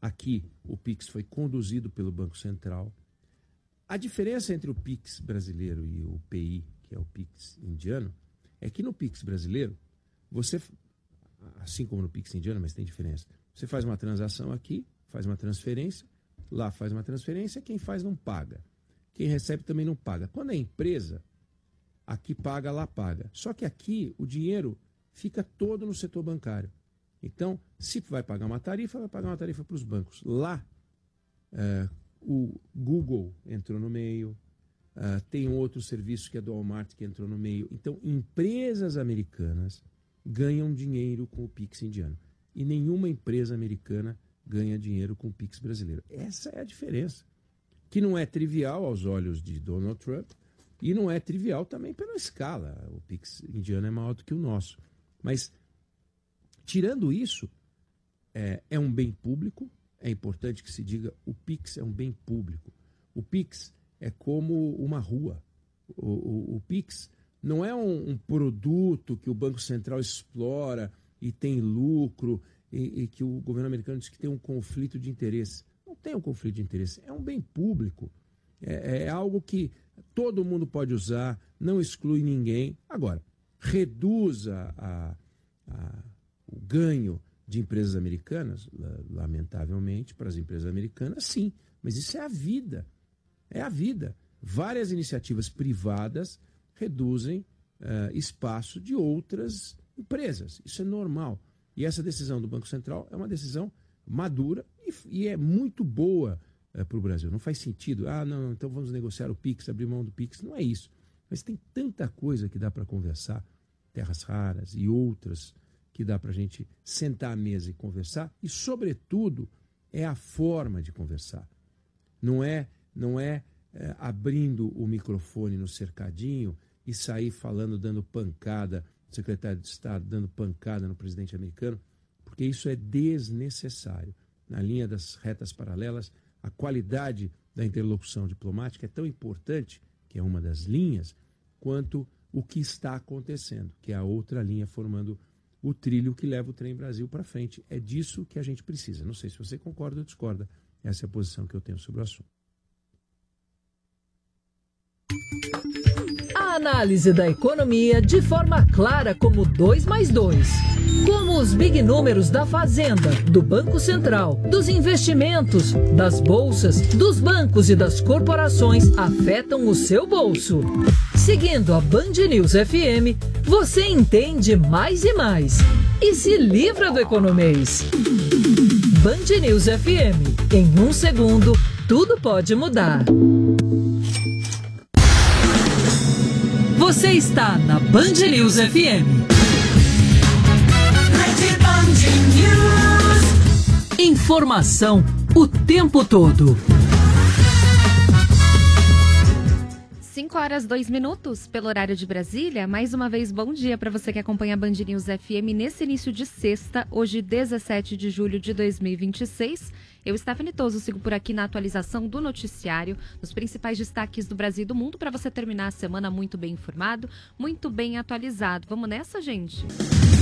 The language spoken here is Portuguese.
Aqui, o Pix foi conduzido pelo Banco Central. A diferença entre o Pix brasileiro e o PI, que é o Pix indiano, é que no Pix brasileiro, você, assim como no Pix indiano, mas tem diferença, você faz uma transação aqui, faz uma transferência, lá faz uma transferência, quem faz não paga. Quem recebe também não paga. Quando é empresa, aqui paga, lá paga. Só que aqui o dinheiro fica todo no setor bancário. Então, se vai pagar uma tarifa, vai pagar uma tarifa para os bancos. Lá, o Google entrou no meio, tem outro serviço que é do Walmart que entrou no meio. Então, empresas americanas ganham dinheiro com o Pix indiano. E nenhuma empresa americana ganha dinheiro com o Pix brasileiro. Essa é a diferença. Que não é trivial aos olhos de Donald Trump e não é trivial também pela escala. O Pix indiano é maior do que o nosso. Mas, tirando isso, é um bem público. É importante que se diga, o Pix é um bem público. O Pix é como uma rua. O Pix não é um produto que o Banco Central explora e tem lucro e que o governo americano diz que tem um conflito de interesse. Não tem um conflito de interesse, é um bem público. É algo que todo mundo pode usar, não exclui ninguém. Agora, reduz o ganho de empresas americanas, lamentavelmente, para as empresas americanas, sim. Mas isso é a vida. É a vida. Várias iniciativas privadas reduzem espaço de outras empresas. Isso é normal. E essa decisão do Banco Central é uma decisão madura e é muito boa para o Brasil. Não faz sentido. Não, então vamos negociar o Pix, abrir mão do Pix. Não é isso. Mas tem tanta coisa que dá para conversar, terras raras e outras que dá para a gente sentar à mesa e conversar. E, sobretudo, é a forma de conversar. Não é abrindo o microfone no cercadinho e sair falando, dando pancada, o secretário de Estado dando pancada no presidente americano, porque isso é desnecessário. Na linha das retas paralelas, a qualidade da interlocução diplomática é tão importante, que é uma das linhas, quanto o que está acontecendo, que é a outra linha formando o trilho que leva o Trem Brasil para frente. É disso que a gente precisa. Não sei se você concorda ou discorda. Essa é a posição que eu tenho sobre o assunto. A análise da economia de forma clara como 2+2. Como os big números da Fazenda, do Banco Central, dos investimentos, das bolsas, dos bancos e das corporações afetam o seu bolso. Seguindo a Band News FM, você entende mais e mais. E se livra do economês. Band News FM. Em 1 segundo, tudo pode mudar. Você está na Band News FM. Informação o tempo todo. 5h02 pelo horário de Brasília. Mais uma vez, bom dia para você que acompanha a Band News FM nesse início de sexta, hoje 17 de julho de 2026. Eu, Stephanie Toso, sigo por aqui na atualização do noticiário, nos principais destaques do Brasil e do mundo, para você terminar a semana muito bem informado, muito bem atualizado. Vamos nessa, gente?